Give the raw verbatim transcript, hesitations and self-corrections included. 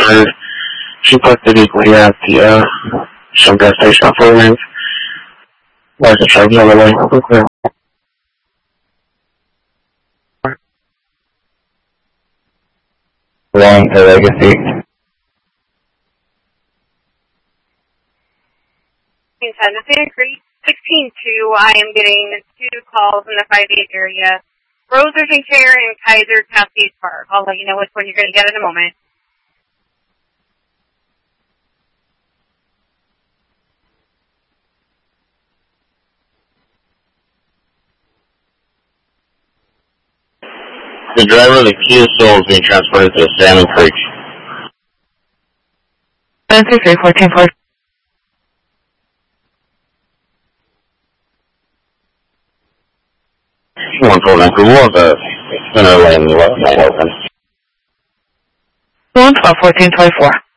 her. She parked illegally at the uh, some gas station off Four Lanes. License charge the other way. We're clear. Wrong to Legacy. Santa Cruz sixteen two, I am getting two calls in the five eight area. Rosers and Chair and Kaiser Cascade Park. I'll let you know which one you're going to get in a moment. The driver of the Kia Soul is being transported to Salmon Creek. seven three three, fourteen four. one four nine, we'll have the center lane left open. one twelve, fourteen twenty-four.